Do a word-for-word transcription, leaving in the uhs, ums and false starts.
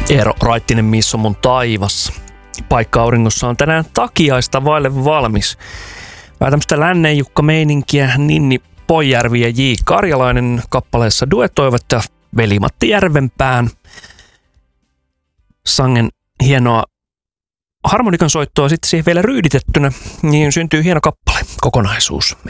Eero Raittinen, missä on mun taivas. Paikka auringossa on tänään takiaista vaille valmis. Vähän tämmöistä lännen Jukka-meininkiä. Ninni Poijärvi ja J. Karjalainen kappaleessa duetoivat ja Veli-Matti Järvenpään sangen hienoa harmonikan soittoa sitten siihen vielä ryyditettynä, niin syntyy hieno kappale, kokonaisuus.